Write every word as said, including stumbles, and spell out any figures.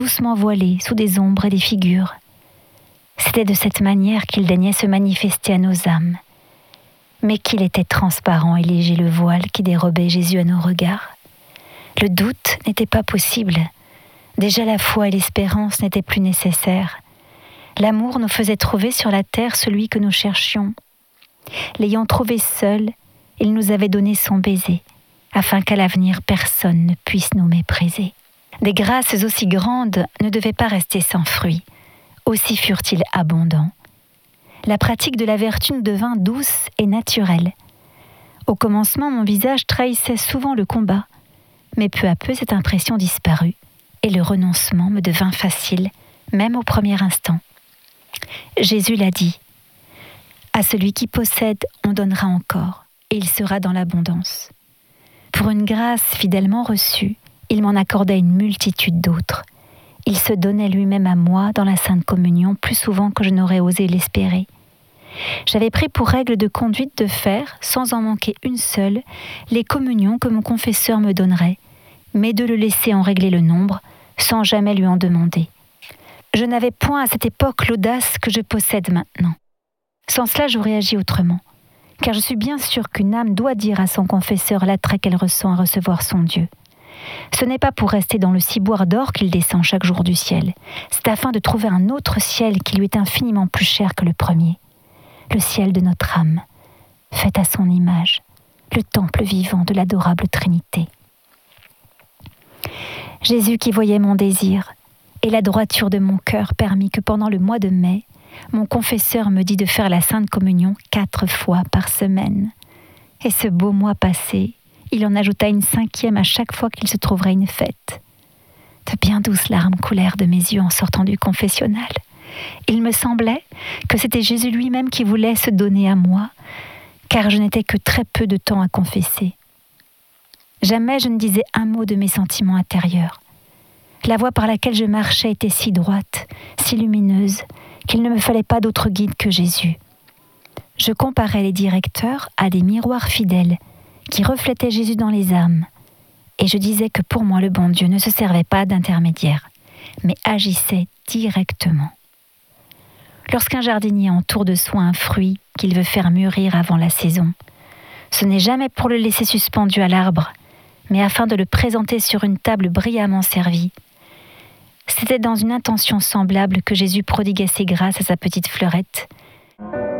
doucement voilés sous des ombres et des figures. C'était de cette manière qu'il daignait se manifester à nos âmes. Mais qu'il était transparent et léger le voile qui dérobait Jésus à nos regards. Le doute n'était pas possible. Déjà la foi et l'espérance n'étaient plus nécessaires. L'amour nous faisait trouver sur la terre celui que nous cherchions. L'ayant trouvé seul, il nous avait donné son baiser, afin qu'à l'avenir personne ne puisse nous mépriser. Des grâces aussi grandes ne devaient pas rester sans fruits, aussi furent-ils abondants. La pratique de la vertu nous devint douce et naturelle. Au commencement, mon visage trahissait souvent le combat, mais peu à peu cette impression disparut, et le renoncement me devint facile, même au premier instant. Jésus l'a dit, « À celui qui possède, on donnera encore, et il sera dans l'abondance. » Pour une grâce fidèlement reçue, il m'en accordait une multitude d'autres. Il se donnait lui-même à moi dans la Sainte Communion plus souvent que je n'aurais osé l'espérer. J'avais pris pour règle de conduite de faire, sans en manquer une seule, les communions que mon confesseur me donnerait, mais de le laisser en régler le nombre, sans jamais lui en demander. Je n'avais point à cette époque l'audace que je possède maintenant. Sans cela, j'aurais agi autrement, car je suis bien sûre qu'une âme doit dire à son confesseur l'attrait qu'elle ressent à recevoir son Dieu. Ce n'est pas pour rester dans le ciboire d'or qu'il descend chaque jour du ciel, c'est afin de trouver un autre ciel qui lui est infiniment plus cher que le premier. Le ciel de notre âme, fait à son image, le temple vivant de l'adorable Trinité. Jésus qui voyait mon désir et la droiture de mon cœur permit que pendant le mois de mai, mon confesseur me dit de faire la Sainte Communion quatre fois par semaine. Et ce beau mois passé, il en ajouta une cinquième à chaque fois qu'il se trouverait une fête. De bien douces larmes coulèrent de mes yeux en sortant du confessionnal. Il me semblait que c'était Jésus lui-même qui voulait se donner à moi, car je n'étais que très peu de temps à confesser. Jamais je ne disais un mot de mes sentiments intérieurs. La voie par laquelle je marchais était si droite, si lumineuse, qu'il ne me fallait pas d'autre guide que Jésus. Je comparais les directeurs à des miroirs fidèles qui reflétaient Jésus dans les âmes, et je disais que pour moi le bon Dieu ne se servait pas d'intermédiaire, mais agissait directement. Lorsqu'un jardinier entoure de soin un fruit qu'il veut faire mûrir avant la saison, ce n'est jamais pour le laisser suspendu à l'arbre, mais afin de le présenter sur une table brillamment servie. C'était dans une intention semblable que Jésus prodiguait ses grâces à sa petite fleurette,